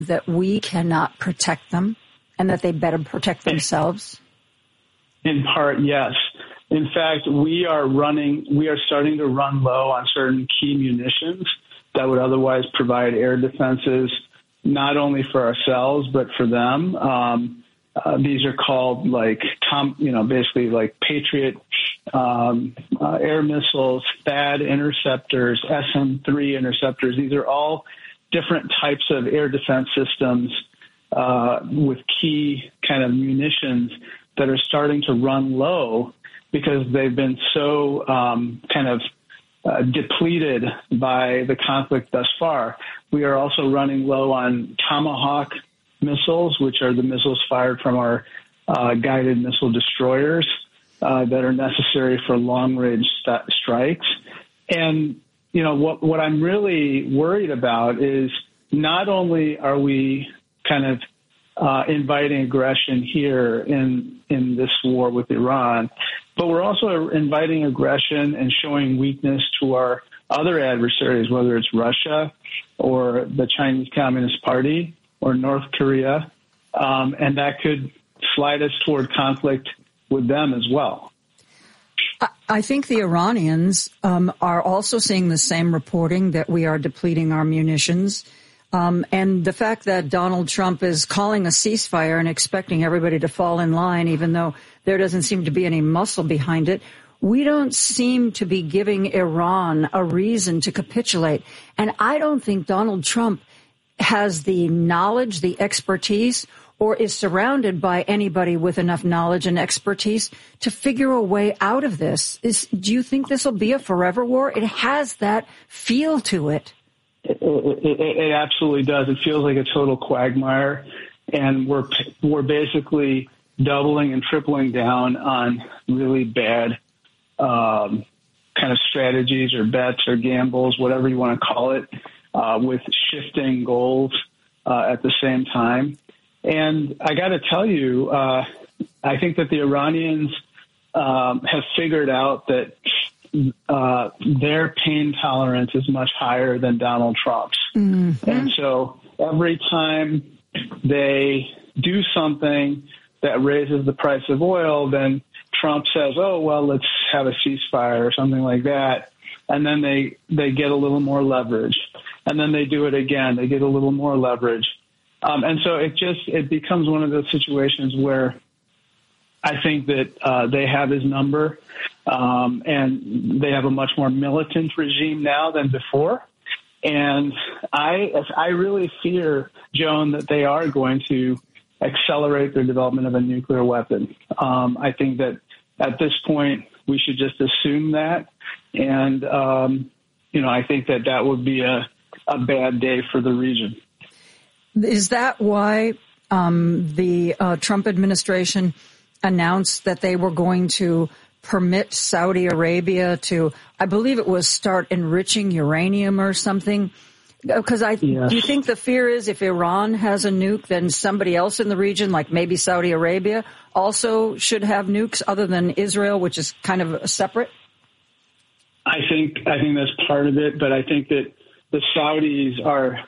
that we cannot protect them and that they better protect themselves? In part, yes. In fact, we are starting to run low on certain key munitions that would otherwise provide air defenses, not only for ourselves, but for them. These are called basically like Patriot air missiles, THAAD interceptors, SM-3 interceptors. These are all different types of air defense systems with key kind of munitions that are starting to run low because they've been so depleted by the conflict thus far. We are also running low on Tomahawk missiles, which are the missiles fired from our guided missile destroyers that are necessary for long-range strikes. And, what I'm really worried about is not only are we kind of inviting aggression here in this war with Iran, but we're also inviting aggression and showing weakness to our other adversaries, whether it's Russia or the Chinese Communist Party or North Korea, and that could slide us toward conflict with them as well. I think the Iranians are also seeing the same reporting that we are depleting our munitions. And the fact that Donald Trump is calling a ceasefire and expecting everybody to fall in line, even though there doesn't seem to be any muscle behind it, we don't seem to be giving Iran a reason to capitulate. And I don't think Donald Trump has the knowledge, the expertise, or is surrounded by anybody with enough knowledge and expertise to figure a way out of this. Do you think this will be a forever war? It has that feel to it. It absolutely does. It feels like a total quagmire, and we're basically doubling and tripling down on really bad kind of strategies or bets or gambles, whatever you want to call it, with shifting goals at the same time. And I got to tell you, I think that the Iranians have figured out that their pain tolerance is much higher than Donald Trump's. Mm-hmm. And so every time they do something that raises the price of oil, then Trump says, oh, well, let's have a ceasefire or something like that. And then they get a little more leverage. And then they do it again. They get a little more leverage. And so it becomes one of those situations where I think that they have his number, and they have a much more militant regime now than before. And I really fear, Joan, that they are going to accelerate their development of a nuclear weapon. I think that at this point we should just assume that, and I think that would be a bad day for the region. Is that why the Trump administration announced that they were going to permit Saudi Arabia to, I believe it was, start enriching uranium or something? Because do you think the fear is if Iran has a nuke, then somebody else in the region, like maybe Saudi Arabia, also should have nukes other than Israel, which is kind of separate? I think that's part of it, but I think that the Saudis are,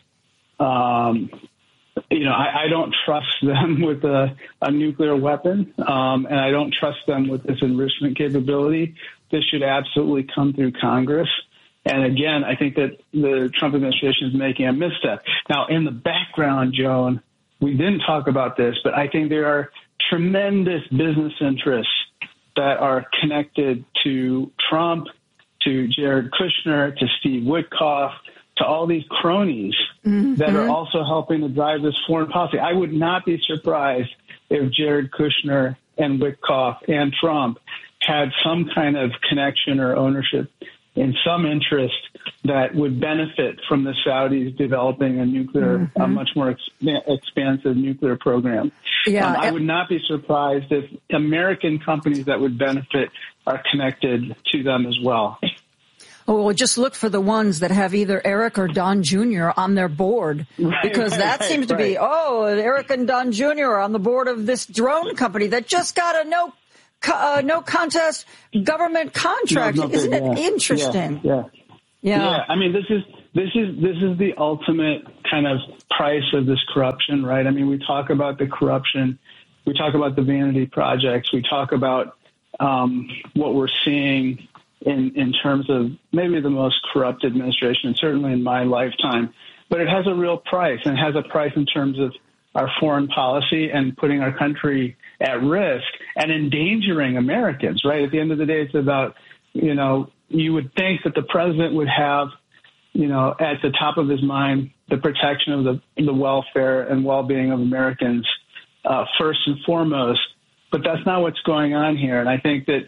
I don't trust them with a nuclear weapon, and I don't trust them with this enrichment capability. This should absolutely come through Congress. And again, I think that the Trump administration is making a misstep. Now, in the background, Joan, we didn't talk about this, but I think there are tremendous business interests that are connected to Trump, to Jared Kushner, to Steve Witkoff, to all these cronies that are also helping to drive this foreign policy. I would not be surprised if Jared Kushner and Witkoff and Trump had some kind of connection or ownership in some interest that would benefit from the Saudis developing a nuclear, a much more expansive nuclear program. Yeah, I would not be surprised if American companies that would benefit are connected to them as well. Oh, well, just look for the ones that have either Eric or Don Jr. on their board, because that seems to be, Eric and Don Jr. are on the board of this drone company that just got a no contest government contract. Isn't it interesting? Yeah. I mean, this this is the ultimate kind of price of this corruption, right? I mean, we talk about the corruption, we talk about the vanity projects, we talk about what we're seeing in terms of maybe the most corrupt administration, certainly in my lifetime. But it has a real price, and it has a price in terms of our foreign policy and putting our country at risk and endangering Americans, right? At the end of the day, it's about, you would think that the president would have, at the top of his mind, the protection of the welfare and well-being of Americans first and foremost. But that's not what's going on here. And I think that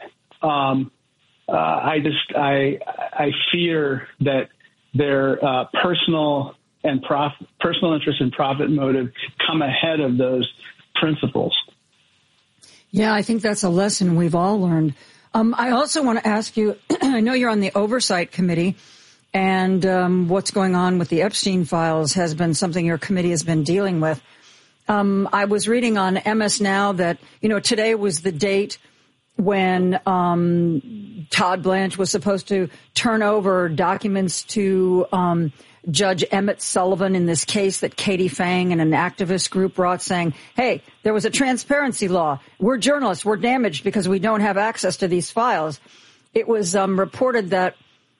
I fear that their personal interest and profit motive come ahead of those principles. Yeah, I think that's a lesson we've all learned. I also want to ask you, I know you're on the Oversight Committee, and what's going on with the Epstein files has been something your committee has been dealing with. I was reading on MS Now that, today was the date when Todd Blanche was supposed to turn over documents to Judge Emmett Sullivan in this case that Katie Fang and an activist group brought, saying, hey, there was a transparency law. We're journalists. We're damaged because we don't have access to these files. It was reported that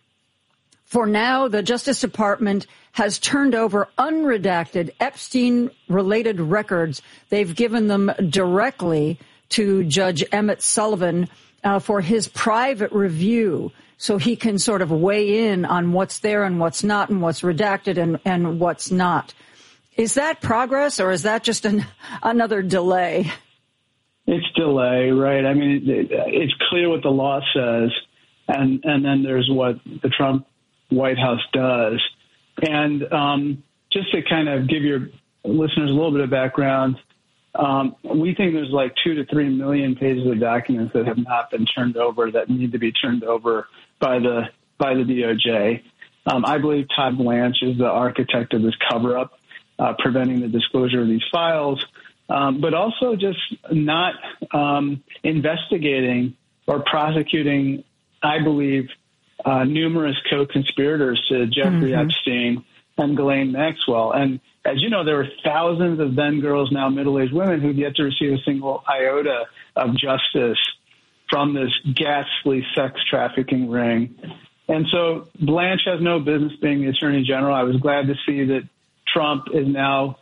for now, the Justice Department has turned over unredacted Epstein-related records. They've given them directly to Judge Emmett Sullivan for his private review, so he can sort of weigh in on what's there and what's not and what's redacted and what's not. Is that progress, or is that just another delay? It's delay, right? I mean, it's clear what the law says, and then there's what the Trump White House does. And just to kind of give your listeners a little bit of background, we think there's like 2 to 3 million pages of documents that have not been turned over that need to be turned over by the DOJ. I believe Todd Blanche is the architect of this cover-up, preventing the disclosure of these files, but also just not investigating or prosecuting, I believe, numerous co-conspirators to Jeffrey Epstein and Ghislaine Maxwell. And as you know, there were thousands of then girls, now middle-aged women, who've yet to receive a single iota of justice from this ghastly sex trafficking ring. And so Blanche has no business being the Attorney General. I was glad to see that Trump is now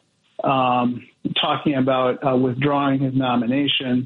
talking about withdrawing his nomination.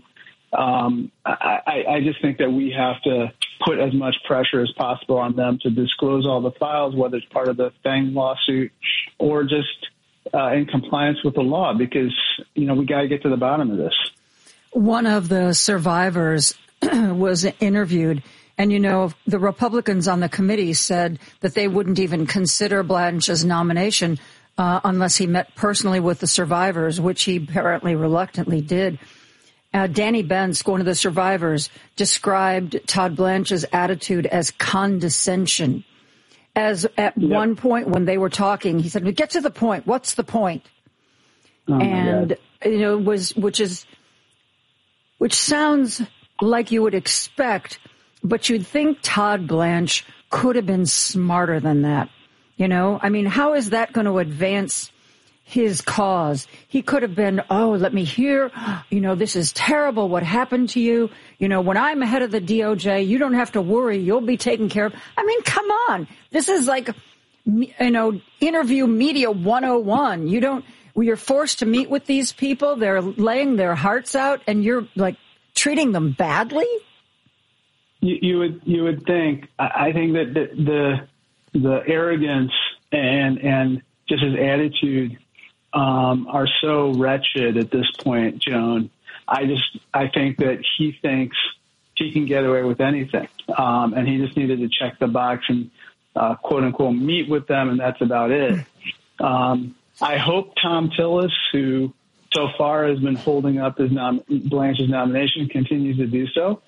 I just think that we have to put as much pressure as possible on them to disclose all the files, whether it's part of the Fang lawsuit or just in compliance with the law, because, we got to get to the bottom of this. One of the survivors was interviewed, and, the Republicans on the committee said that they wouldn't even consider Blanche's nomination unless he met personally with the survivors, which he apparently reluctantly did. Danny Benz, one of the survivors, described Todd Blanche's attitude as condescension. As at one point when they were talking, he said, "We get to the point. What's the point?" And which sounds like you would expect, but you'd think Todd Blanche could have been smarter than that. I mean, how is that going to advance his cause? He could have been, let me hear, this is terrible what happened to you. When I'm head of the DOJ, you don't have to worry. You'll be taken care of. I mean, come on. This is like, interview media 101. You're forced to meet with these people. They're laying their hearts out and you're like treating them badly. You would think, I think that the arrogance and just his attitude are so wretched at this point, Joan. I think that he thinks he can get away with anything, and he just needed to check the box and quote unquote meet with them, and that's about it. I hope Tom Tillis, who so far has been holding up his Blanche's nomination, continues to do so.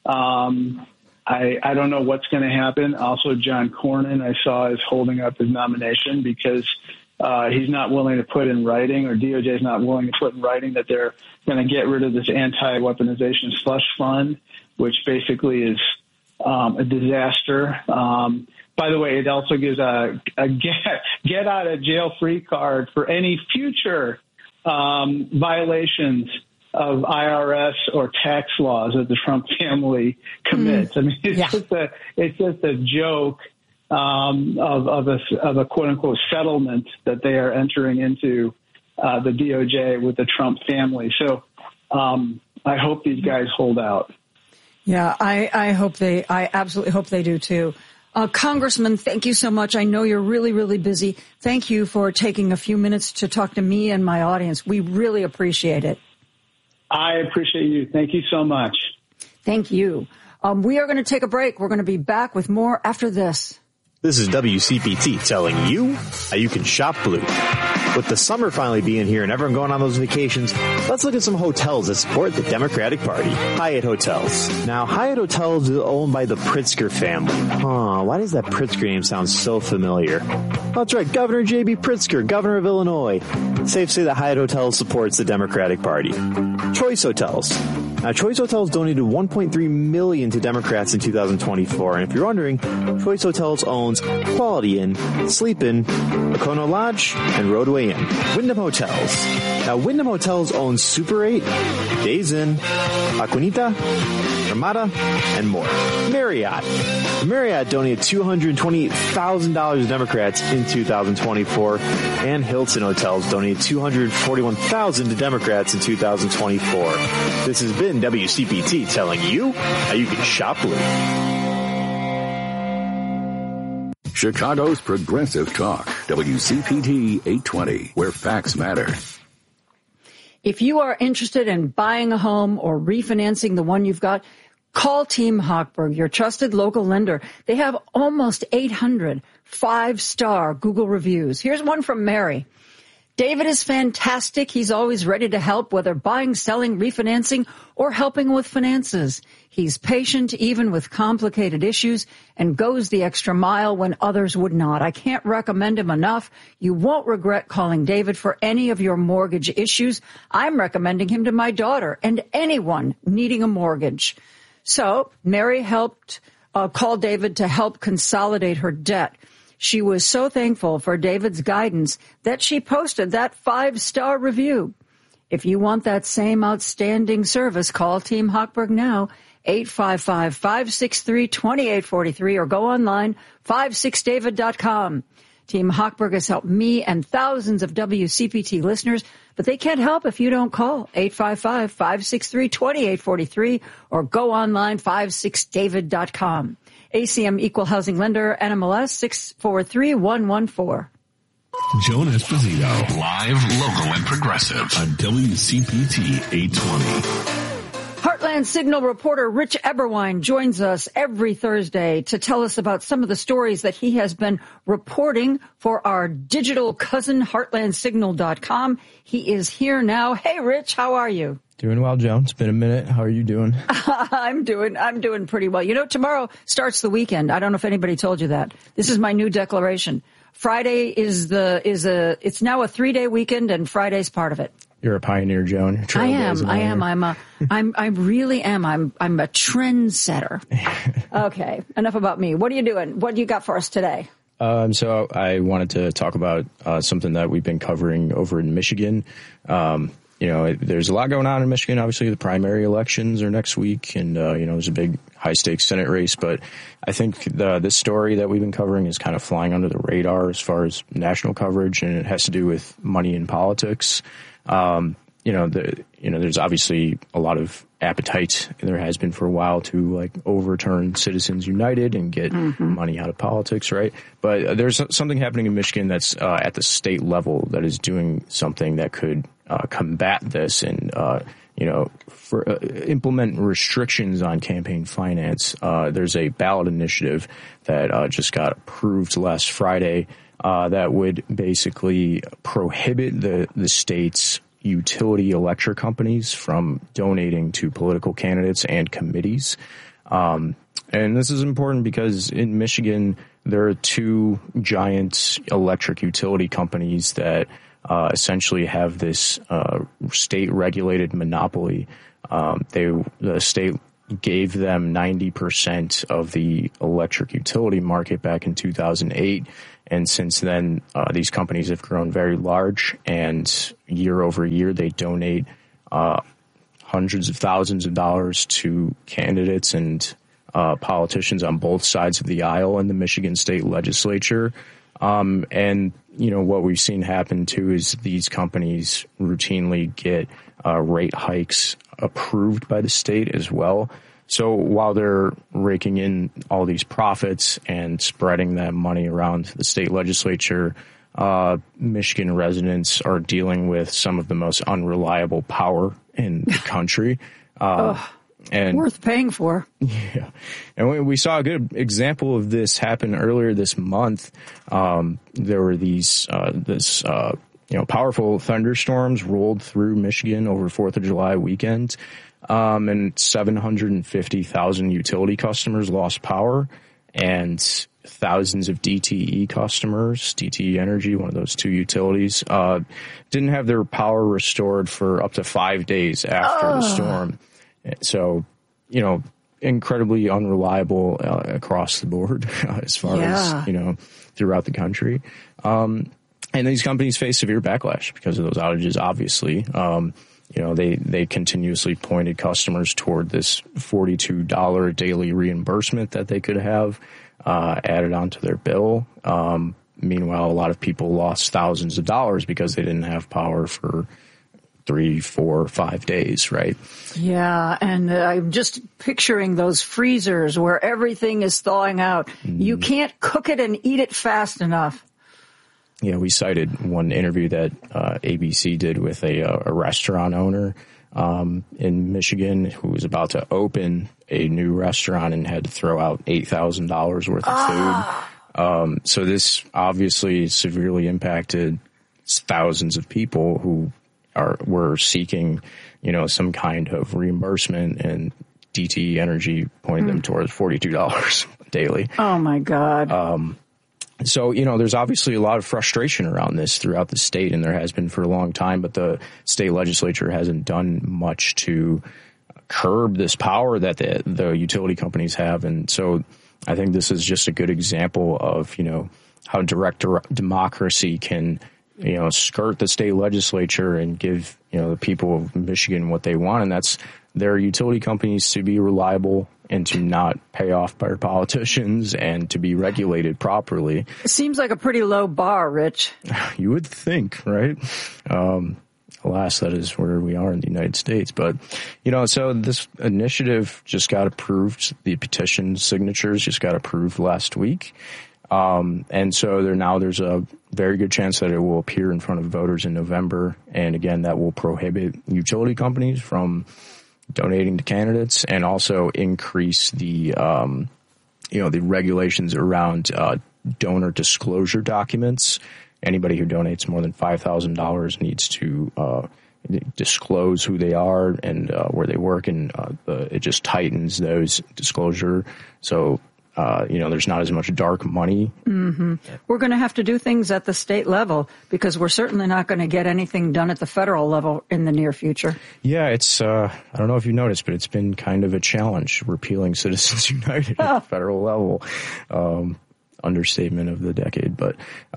I don't know what's going to happen. Also, John Cornyn, I saw, is holding up his nomination because he's not willing to put in writing, or DOJ is not willing to put in writing, that they're going to get rid of this anti-weaponization slush fund, which basically is a disaster. by the way, it also gives a get out of jail free card for any future violations of IRS or tax laws that the Trump family commits. I mean, it's just a joke of a quote unquote settlement that they are entering into the DOJ with the Trump family. So I hope these guys hold out. Yeah, I absolutely hope they do too. Congressman, thank you so much. I know you're really, really busy. Thank you for taking a few minutes to talk to me and my audience. We really appreciate it. I appreciate you. Thank you so much. Thank you. We are going to take a break. We're going to be back with more after this. This is WCPT telling you how you can shop blue. With the summer finally being here and everyone going on those vacations, let's look at some hotels that support the Democratic Party. Hyatt Hotels. Now, Hyatt Hotels is owned by the Pritzker family. Why does that Pritzker name sound so familiar? That's right, Governor J.B. Pritzker, governor of Illinois. Safe to say that Hyatt Hotels supports the Democratic Party. Choice Hotels. Now, Choice Hotels donated $1.3 million to Democrats in 2024. And if you're wondering, Choice Hotels owns Quality Inn, Sleep Inn, Lacono Lodge, and Roadway Inn. Wyndham Hotels. Now, Wyndham Hotels owns Super 8, Days Inn, La Quinta, Ramada, and more. Marriott. Marriott donated $228,000 to Democrats in 2024, and Hilton Hotels donated $241,000 to Democrats in 2024. This has been WCPT telling you how you can shop blue. Chicago's Progressive Talk, WCPT 820, where facts matter. If you are interested in buying a home or refinancing the one you've got, call Team Hochberg, your trusted local lender. They have almost 800 5-star Google reviews. Here's one from Mary. David is fantastic. He's always ready to help, whether buying, selling, refinancing, or helping with finances. He's patient, even with complicated issues, and goes the extra mile when others would not. I can't recommend him enough. You won't regret calling David for any of your mortgage issues. I'm recommending him to my daughter and anyone needing a mortgage. So Mary helped call David to help consolidate her debt. She was so thankful for David's guidance that she posted that 5-star review. If you want that same outstanding service, call Team Hochberg now, 855-563-2843, or go online, 56david.com. Team Hochberg has helped me and thousands of WCPT listeners, but they can't help if you don't call, 855-563-2843, or go online, 56david.com. ACM Equal Housing Lender, NMLS 643114. Joan Esposito, live, local, and progressive on WCPT 820. Heartland Signal reporter Rich Eberwein joins us every Thursday to tell us about some of the stories that he has been reporting for our digital cousin, heartlandsignal.com. He is here now. Hey, Rich, how are you? Doing well, Joan. It's been a minute. How are you doing? I'm doing pretty well. You know, tomorrow starts the weekend. I don't know if anybody told you that. This is my new declaration. Friday it's now a 3-day weekend, and Friday's part of it. You're a pioneer, Joan. I am. I really am. I'm a trendsetter. Okay. Enough about me. What are you doing? What do you got for us today? So I wanted to talk about something that we've been covering over in Michigan. There's a lot going on in Michigan. Obviously, the primary elections are next week, and, there's a big high-stakes Senate race. But I think this story that we've been covering is kind of flying under the radar as far as national coverage, and it has to do with money in politics. There's obviously a lot of appetite, and there has been for a while, to overturn Citizens United and get money out of politics, right? But there's something happening in Michigan that's at the state level that is doing something that could combat this and implement restrictions on campaign finance. There's a ballot initiative that just got approved last Friday that would basically prohibit the state's utility electric companies from donating to political candidates and committees. And this is important because in Michigan, there are 2 giant electric utility companies that essentially have this state-regulated monopoly. The state gave them 90% of the electric utility market back in 2008. And since then, these companies have grown very large, and year over year, they donate hundreds of thousands of dollars to candidates and politicians on both sides of the aisle in the Michigan State Legislature. And, what we've seen happen, too, is these companies routinely get rate hikes approved by the state as well. So while they're raking in all these profits and spreading that money around the state legislature, Michigan residents are dealing with some of the most unreliable power in the country. And worth paying for. Yeah. And we saw a good example of this happen earlier this month. There were these, powerful thunderstorms rolled through Michigan over 4th of July weekend. And 750,000 utility customers lost power, and thousands of DTE customers, DTE Energy, one of those two utilities, didn't have their power restored for up to 5 days after the storm. So, incredibly unreliable across the board as far as, throughout the country. And these companies face severe backlash because of those outages, obviously. They continuously pointed customers toward this $42 daily reimbursement that they could have added onto their bill. Meanwhile, a lot of people lost thousands of dollars because they didn't have power for 3, 4, 5 days, right? Yeah, and I'm just picturing those freezers where everything is thawing out. You can't cook it and eat it fast enough. Yeah, we cited one interview that ABC did with a restaurant owner in Michigan who was about to open a new restaurant and had to throw out $8,000 worth of food. So this obviously severely impacted thousands of people who were seeking, some kind of reimbursement, and DTE Energy pointed them towards $42 daily. Oh my God. So, there's obviously a lot of frustration around this throughout the state, and there has been for a long time, but the state legislature hasn't done much to curb this power that the utility companies have. And so I think this is just a good example of, how direct democracy can, skirt the state legislature and give, the people of Michigan what they want. And that's their utility companies to be reliable and to not pay off by our politicians and to be regulated properly. It seems like a pretty low bar, Rich. You would think, right? Alas, that is where we are in the United States. But, so this initiative just got approved. The petition signatures just got approved last week. And so there's a very good chance that it will appear in front of voters in November. And again, that will prohibit utility companies from donating to candidates, and also increase the, the regulations around donor disclosure documents. Anybody who donates more than $5,000 needs to disclose who they are and where they work, and it just tightens those disclosure. So there's not as much dark money. Mm-hmm. We're going to have to do things at the state level because we're certainly not going to get anything done at the federal level in the near future. Yeah, it's, I don't know if you noticed, but it's been kind of a challenge repealing Citizens United at the federal level. Understatement of the decade. But,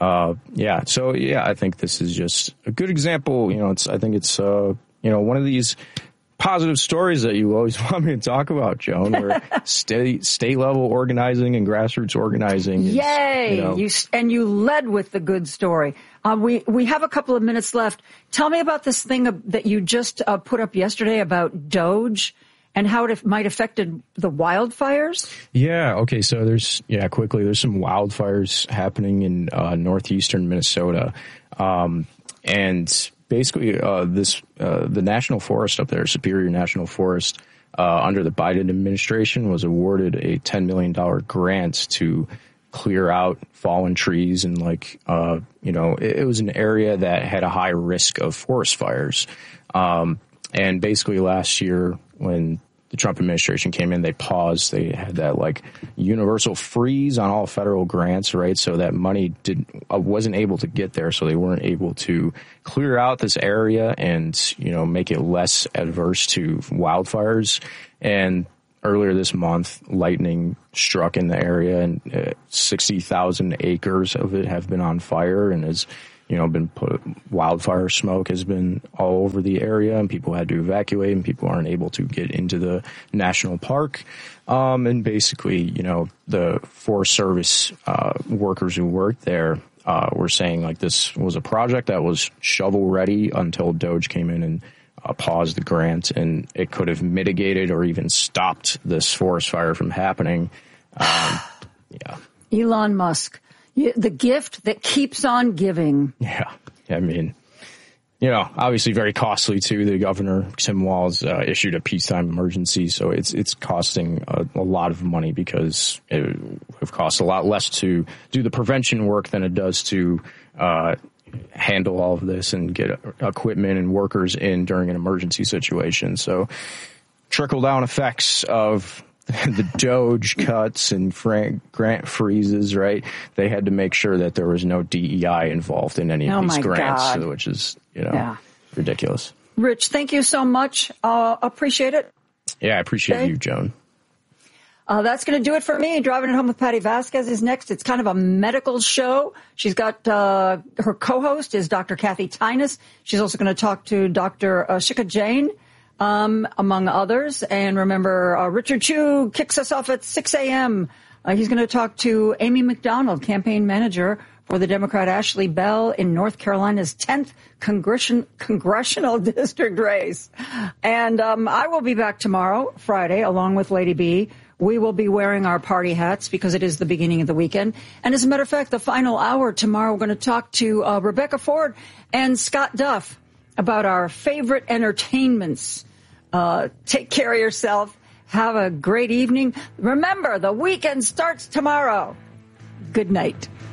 I think this is just a good example. I think it's one of these positive stories that you always want me to talk about, Joan, where state level organizing and grassroots organizing. Yay! You led with the good story. We have a couple of minutes left. Tell me about this thing that you just put up yesterday about Doge and how it might affected the wildfires. Yeah. Okay. So there's some wildfires happening in northeastern Minnesota, and basically, the national forest up there, Superior National Forest, under the Biden administration, was awarded a $10 million grant to clear out fallen trees, and it was an area that had a high risk of forest fires. And basically, last year when the Trump administration came in, they paused. They had that universal freeze on all federal grants, right? So that money wasn't able to get there. So they weren't able to clear out this area and, make it less adverse to wildfires. And earlier this month, lightning struck in the area, and 60,000 acres of it have been on fire, and has, been wildfire smoke has been all over the area, and people had to evacuate, and people aren't able to get into the national park. And basically, the Forest Service workers who worked there were saying like this was a project that was shovel ready until DOGE came in and paused the grant, and it could have mitigated or even stopped this forest fire from happening. Yeah. Elon Musk, the gift that keeps on giving. Yeah. I mean, obviously very costly too. The governor, Tim Walz, issued a peacetime emergency, so it's costing a lot of money, because it would cost a lot less to do the prevention work than it does to handle all of this and get equipment and workers in during an emergency situation. So trickle down effects of the DOGE cuts and grant freezes, right? They had to make sure that there was no DEI involved in any of these grants, which is, ridiculous. Rich, thank you so much. Appreciate it. Yeah, I appreciate you, Joan. That's going to do it for me. Driving It Home with Patty Vasquez is next. It's kind of a medical show. She's got her co-host is Dr. Kathy Tynas. She's also going to talk to Dr. Shikha Jain, among others. And remember, Richard Chu kicks us off at 6 a.m. He's going to talk to Amy McDonald, campaign manager for the Democrat Ashley Bell in North Carolina's 10th congressional district race. And I will be back tomorrow, Friday, along with Lady B. We will be wearing our party hats because it is the beginning of the weekend. And as a matter of fact, the final hour tomorrow, we're going to talk to Rebecca Ford and Scott Duff about our favorite entertainments. Take care of yourself. Have a great evening. Remember, the weekend starts tomorrow. Good night.